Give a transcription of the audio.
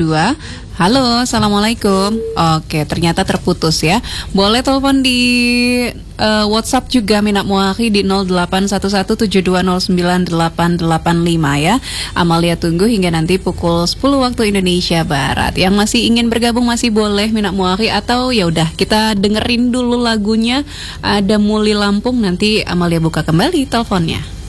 0813-829-3872. Halo, Assalamualaikum. Oke, ternyata terputus ya. Boleh telepon di WhatsApp juga Minak Muakhi di 081172098885 ya. Amalia tunggu hingga nanti pukul 10 waktu Indonesia Barat. Yang masih ingin bergabung masih boleh Minak Muakhi, atau ya udah kita dengerin dulu lagunya. Ada Muli Lampung, nanti Amalia buka kembali teleponnya.